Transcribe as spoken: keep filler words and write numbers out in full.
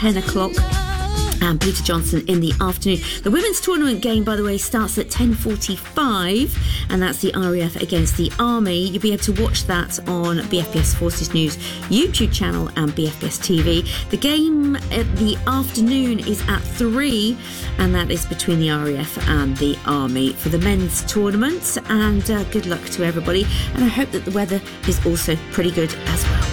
ten o'clock. And Peter Johnson in the afternoon. The women's tournament game, by the way, starts at ten forty-five, and that's the R A F against the Army. You'll be able to watch that on B F B S Forces News YouTube channel and B F B S T V. The game at the afternoon is at three, and that is between the R A F and the Army for the men's tournament. And uh, good luck to everybody, and I hope that the weather is also pretty good as well.